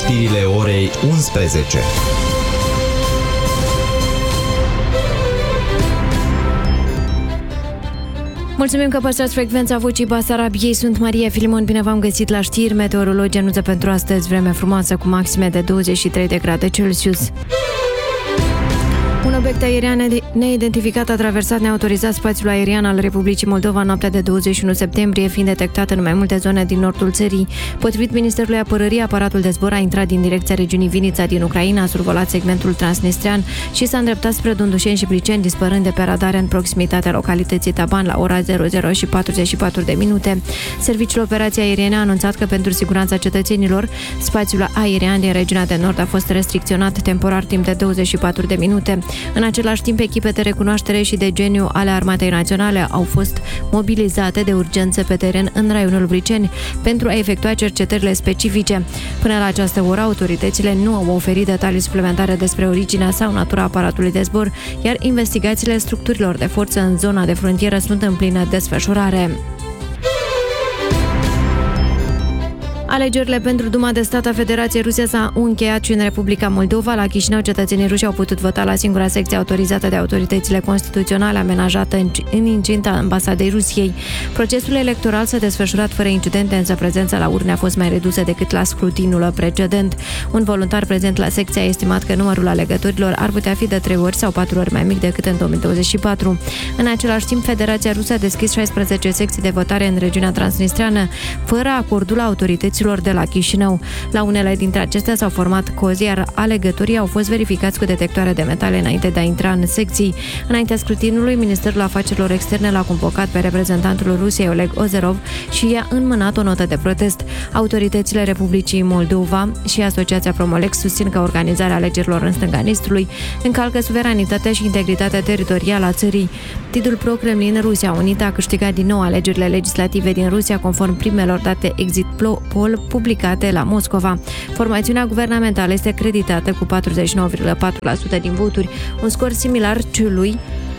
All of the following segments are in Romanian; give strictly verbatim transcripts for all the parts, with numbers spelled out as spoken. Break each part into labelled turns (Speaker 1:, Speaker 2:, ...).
Speaker 1: Știrile orei unsprezece.
Speaker 2: Mulțumim că păstrați frecvența Vocii Basarabiei. Sunt Maria Filimon, bine v-am găsit la știri. Meteorologii anunță pentru astăzi vreme frumoasă cu maxime de douăzeci și trei de grade Celsius. Un obiect aerian neidentificat a traversat neautorizat spațiul aerian al Republicii Moldova noaptea de douăzeci și unu septembrie, fiind detectat în mai multe zone din nordul țării. Potrivit Ministerului Apărării, aparatul de zbor a intrat din direcția regiunii Vinița din Ucraina, a survolat segmentul transnistrian și s-a îndreptat spre Dundușeni și Briceni, dispărând de pe radare în proximitatea localității Taban la ora zero zero și patruzeci și patru de minute. Serviciul Operației Aeriene a anunțat că pentru siguranța cetățenilor, spațiul aerian din regiunea de nord a fost restricționat temporar timp de douăzeci și patru de minute. În același timp, echipe de recunoaștere și de geniu ale Armatei Naționale au fost mobilizate de urgență pe teren în raionul Briceni pentru a efectua cercetările specifice. Până la această oră, autoritățile nu au oferit detalii suplimentare despre originea sau natura aparatului de zbor, iar investigațiile structurilor de forță în zona de frontieră sunt în plină desfășurare. Alegerile pentru Duma de Stat a Federației Ruse s-a încheiat și în Republica Moldova. La Chișinău, cetățenii ruși au putut vota la singura secție autorizată de autoritățile constituționale, amenajată în incinta ambasadei Rusiei. Procesul electoral s-a desfășurat fără incidente, însă prezența la urne a fost mai redusă decât la scrutinul precedent. Un voluntar prezent la secție a estimat că numărul alegătorilor ar putea fi de trei ori sau patru ori mai mic decât în două mii douăzeci și patru. În același timp, Federația Rusă a deschis șaisprezece secții de votare în regiunea transnistreană, fără acordul autorităților de la Chișinău. La unele dintre acestea s-au format cozi, iar alegătorii au fost verificați cu detectoare de metale înainte de a intra în secții. Înaintea scrutinului, Ministerul Afacerilor Externe l-a convocat pe reprezentantul Rusiei, Oleg Ozerov, și i-a înmânat o notă de protest. Autoritățile Republicii Moldova și Asociația Promolex susțin că organizarea alegerilor în stânga Nistrului încalcă suveranitatea și integritatea teritorială a țării. Tidul pro-Kremlin, Rusia Unită a câștigat din nou alegerile legislative din Rusia, conform primelor date exit poll publicate la Moscova. Formațiunea guvernamentală este creditată cu patruzeci și nouă virgulă patru la sută din voturi, un scor similar celui.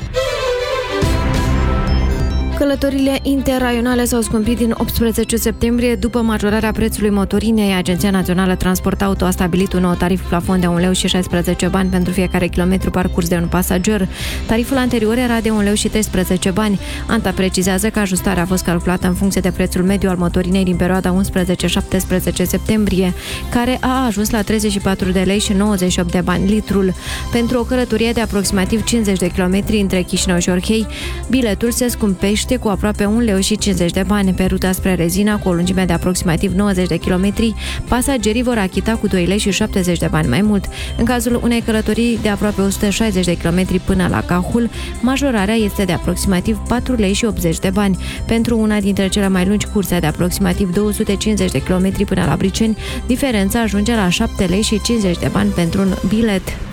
Speaker 2: Călătorile interraionale s-au scumpit din optsprezece septembrie după majorarea prețului motorinei. Agenția Națională Transport Auto a stabilit un nou tarif plafon de un leu și șaisprezece bani pentru fiecare kilometru parcurs de un pasager. Tariful anterior era de un leu și treisprezece bani. ANTA precizează că ajustarea a fost calculată în funcție de prețul mediu al motorinei din perioada unsprezece șaptesprezece septembrie, care a ajuns la treizeci și patru de lei și nouăzeci și opt de bani litrul. Pentru o călătorie de aproximativ cincizeci de kilometri între Chișinău și Orhei, biletul se scumpește cu aproape un leu și cincizeci de bani. Pe ruta spre Rezina, cu o lungime de aproximativ nouăzeci de kilometri, pasagerii vor achita cu doi lei și șaptezeci de bani mai mult. În cazul unei călătorii de aproape o sută șaizeci de kilometri până la Cahul, majorarea este de aproximativ patru lei și optzeci de bani. Pentru una dintre cele mai lungi curse de aproximativ două sute cincizeci de kilometri până la Briceni, diferența ajunge la șapte lei și cincizeci de bani pentru un bilet.